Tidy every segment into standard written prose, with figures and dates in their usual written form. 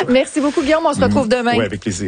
Merci beaucoup, Guillaume. On se retrouve demain. Oui, avec plaisir.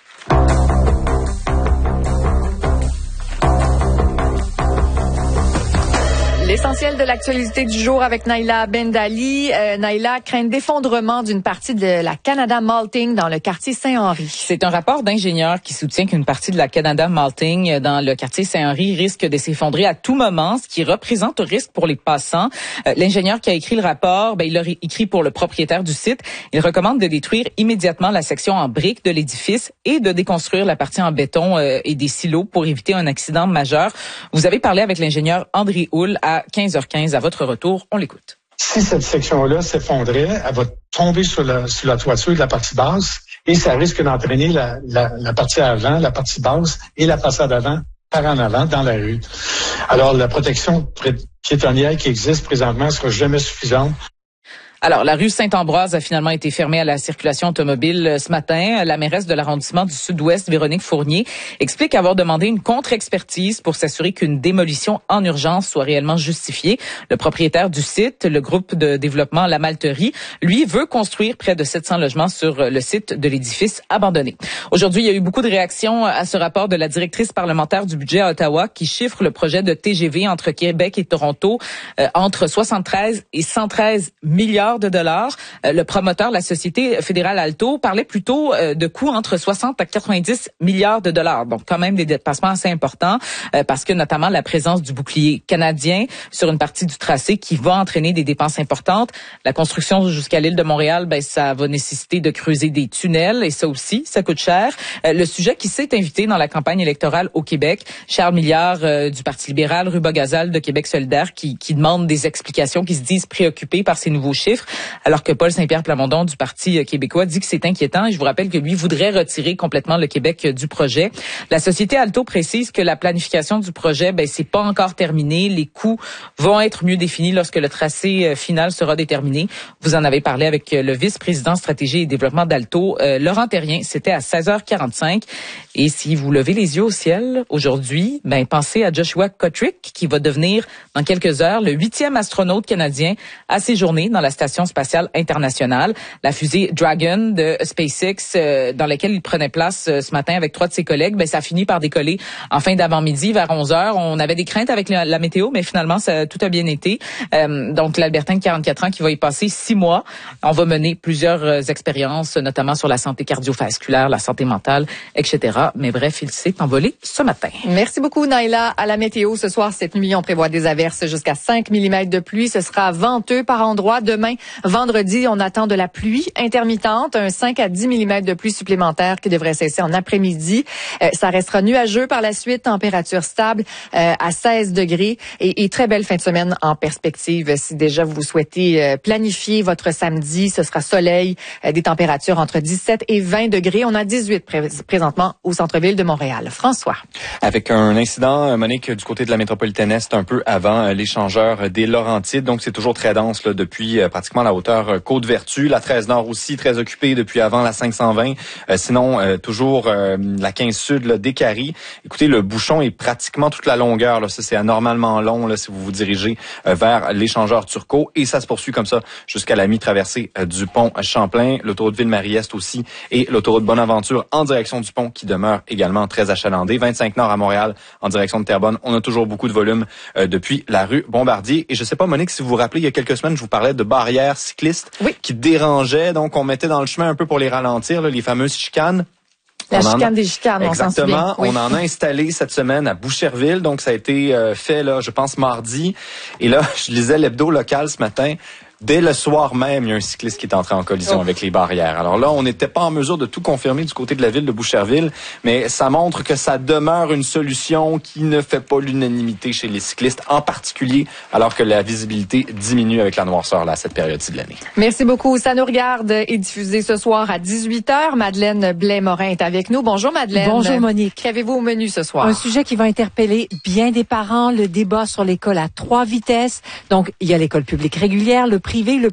L'essentiel de l'actualité du jour avec Naila Bendali. Naila craint d'effondrement d'une partie de la Canada Malting dans le quartier Saint-Henri. C'est un rapport d'ingénieurs qui soutient qu'une partie de la Canada Malting dans le quartier Saint-Henri risque de s'effondrer à tout moment, ce qui représente un risque pour les passants. L'ingénieur qui a écrit le rapport, il l'a écrit pour le propriétaire du site. Il recommande de détruire immédiatement la section en briques de l'édifice et de déconstruire la partie en béton et des silos pour éviter un accident majeur. Vous avez parlé avec l'ingénieur André Houle à 15h15. À votre retour, on l'écoute. Si cette section-là s'effondrait, elle va tomber sur la toiture de la partie basse et ça risque d'entraîner la partie avant, la partie basse et la façade avant par en avant dans la rue. Alors, la protection piétonnière qui existe présentement ne sera jamais suffisante. Alors, la rue Saint-Ambroise a finalement été fermée à la circulation automobile ce matin. La mairesse de l'arrondissement du Sud-Ouest, Véronique Fournier, explique avoir demandé une contre-expertise pour s'assurer qu'une démolition en urgence soit réellement justifiée. Le propriétaire du site, le groupe de développement La Malterie, lui, veut construire près de 700 logements sur le site de l'édifice abandonné. Aujourd'hui, il y a eu beaucoup de réactions à ce rapport de la directrice parlementaire du budget à Ottawa qui chiffre le projet de TGV entre Québec et Toronto entre 73 et 113 milliards de dollars. Le promoteur, la Société fédérale Alto, parlait plutôt de coûts entre 60 à 90 milliards de dollars. Donc, quand même des dépassements assez importants parce que notamment la présence du bouclier canadien sur une partie du tracé qui va entraîner des dépenses importantes. La construction jusqu'à l'île de Montréal, ça va nécessiter de creuser des tunnels et ça aussi, ça coûte cher. Le sujet qui s'est invité dans la campagne électorale au Québec, Charles Milliard du Parti libéral, Ruba Gazal de Québec solidaire qui demande des explications, qui se disent préoccupés par ces nouveaux chiffres. Alors que Paul Saint-Pierre Plamondon du Parti québécois dit que c'est inquiétant et je vous rappelle que lui voudrait retirer complètement le Québec du projet. La Société Alto précise que la planification du projet, c'est pas encore terminé. Les coûts vont être mieux définis lorsque le tracé final sera déterminé. Vous en avez parlé avec le vice-président stratégie et développement d'Alto, Laurent Terrien. C'était à 16h45. Et si vous levez les yeux au ciel aujourd'hui, pensez à Joshua Kotrick qui va devenir dans quelques heures le 8e astronaute canadien à séjourner dans la Station spatiale internationale. La fusée Dragon de SpaceX, dans laquelle il prenait place ce matin avec 3 de ses collègues, ça a fini par décoller en fin d'avant-midi vers 11h. On avait des craintes avec la météo, mais finalement, tout a bien été. Donc, l'Albertain de 44 ans qui va y passer 6 mois. On va mener plusieurs expériences, notamment sur la santé cardiovasculaire, la santé mentale, etc. Mais bref, il s'est envolé ce matin. Merci beaucoup, Naila. À la météo, ce soir, cette nuit, on prévoit des averses jusqu'à 5 mm de pluie. Ce sera venteux par endroits. Demain, vendredi, on attend de la pluie intermittente, un 5 à 10 mm de pluie supplémentaire qui devrait cesser en après-midi. Ça restera nuageux par la suite, température stable à 16 degrés et très belle fin de semaine en perspective. Si déjà vous souhaitez planifier votre samedi, ce sera soleil, des températures entre 17 et 20 degrés. On a 18 présentement au centre-ville de Montréal. François. Avec un incident, Monique, du côté de la métropolitaine Est, un peu avant l'échangeur des Laurentides. Donc, c'est toujours très dense depuis pratiquement la hauteur Côte-Vertu. La 13 Nord aussi très occupée depuis avant la 520. Sinon, toujours la 15 Sud, des Caries. Écoutez, le bouchon est pratiquement toute la longueur. Ça, c'est anormalement long si vous vous dirigez vers l'échangeur Turcot. Et ça se poursuit comme ça jusqu'à la mi-traversée du pont Champlain. L'autoroute Ville-Marie-Est aussi et l'autoroute Bonaventure en direction du pont qui demeure également très achalandée. 25 Nord à Montréal en direction de Terrebonne. On a toujours beaucoup de volume depuis la rue Bombardier. Et je sais pas, Monique, si vous vous rappelez, il y a quelques semaines, je vous parlais de barrières cyclistes qui dérangeaient. Donc, on mettait dans le chemin un peu pour les ralentir, les fameuses chicanes. La chicane des chicanes, exactement, on s'en souvient. Oui. On en a installé cette semaine à Boucherville. Donc, ça a été fait, je pense, mardi. Et là, je lisais l'hebdo local ce matin. Dès le soir même, il y a un cycliste qui est entré en collision avec les barrières. Alors là, on n'était pas en mesure de tout confirmer du côté de la ville de Boucherville, mais ça montre que ça demeure une solution qui ne fait pas l'unanimité chez les cyclistes, en particulier alors que la visibilité diminue avec la noirceur à cette période-ci de l'année. Merci beaucoup. Ça nous regarde est diffusé ce soir à 18h. Madeleine Blais-Morin est avec nous. Bonjour Madeleine. Bonjour Monique. Qu'avez-vous au menu ce soir? Un sujet qui va interpeller bien des parents, le débat sur l'école à 3 vitesses. Donc, il y a l'école publique régulière, le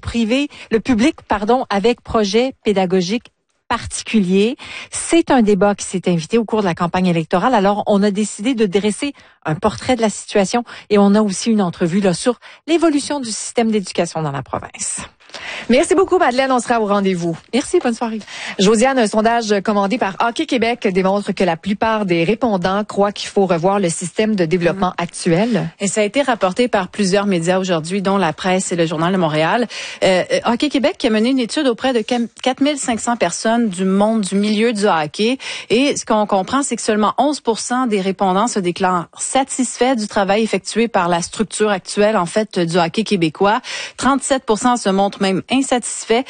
public, avec projet pédagogique particulier. C'est un débat qui s'est invité au cours de la campagne électorale. Alors, on a décidé de dresser un portrait de la situation et on a aussi une entrevue sur l'évolution du système d'éducation dans la province. Merci beaucoup, Madeleine. On sera au rendez-vous. Merci, bonne soirée. Josiane, un sondage commandé par Hockey Québec démontre que la plupart des répondants croient qu'il faut revoir le système de développement actuel. Et ça a été rapporté par plusieurs médias aujourd'hui, dont la presse et le Journal de Montréal. Hockey Québec a mené une étude auprès de 4500 personnes du monde du milieu du hockey. Et ce qu'on comprend, c'est que seulement 11% des répondants se déclarent satisfaits du travail effectué par la structure actuelle, en fait, du hockey québécois. 37% se montrent même insatisfaits.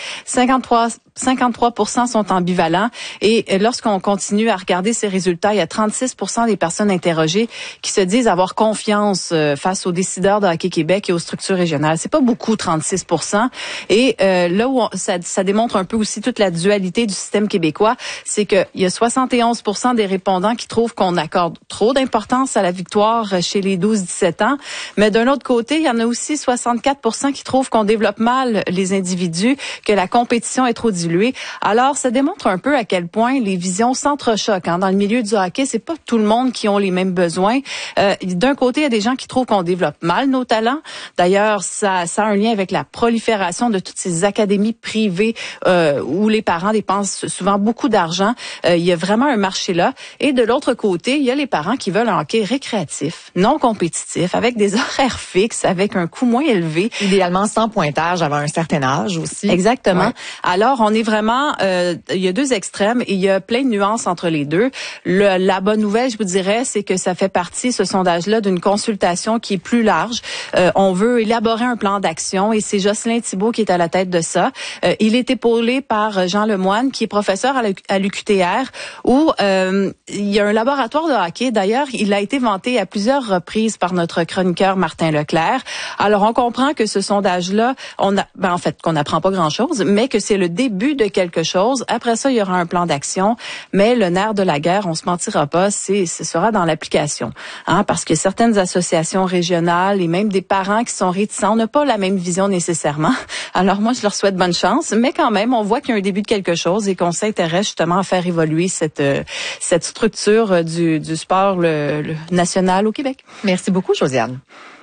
53% sont ambivalents. Et lorsqu'on continue à regarder ces résultats, il y a 36% des personnes interrogées qui se disent avoir confiance face aux décideurs de Hockey Québec et aux structures régionales. C'est pas beaucoup, 36%. Et là où ça démontre un peu aussi toute la dualité du système québécois, c'est qu'il y a 71% des répondants qui trouvent qu'on accorde trop d'importance à la victoire chez les 12-17 ans. Mais d'un autre côté, il y en a aussi 64% qui trouvent qu'on développe mal les individus, que la compétition est trop diluée. Alors, ça démontre un peu à quel point les visions s'entrechoquent. Dans le milieu du hockey, c'est pas tout le monde qui ont les mêmes besoins. D'un côté, il y a des gens qui trouvent qu'on développe mal nos talents. D'ailleurs, ça a un lien avec la prolifération de toutes ces académies privées où les parents dépensent souvent beaucoup d'argent. Il y a vraiment un marché là. Et de l'autre côté, il y a les parents qui veulent un hockey récréatif, non compétitif, avec des horaires fixes, avec un coût moins élevé. Idéalement sans pointage avant un certain âge aussi. Exactement. Ouais. Alors, on est vraiment, il y a deux extrêmes et il y a plein de nuances entre les deux. La bonne nouvelle, je vous dirais, c'est que ça fait partie, ce sondage-là, d'une consultation qui est plus large. On veut élaborer un plan d'action et c'est Jocelyn Thibault qui est à la tête de ça. Il est épaulé par Jean Lemoine, qui est professeur à l'UQTR, où il y a un laboratoire de hockey. D'ailleurs, il a été vanté à plusieurs reprises par notre chroniqueur Martin Leclerc. Alors, on comprend que ce sondage-là, en fait, qu'on n'apprend pas grand-chose, mais que c'est le début de quelque chose. Après ça, il y aura un plan d'action. Mais le nerf de la guerre, on se mentira pas, ce sera dans l'application. Parce que certaines associations régionales et même des parents qui sont réticents n'ont pas la même vision nécessairement. Alors moi, je leur souhaite bonne chance. Mais quand même, on voit qu'il y a un début de quelque chose et qu'on s'intéresse justement à faire évoluer cette structure du sport le national au Québec. Merci beaucoup, Josiane.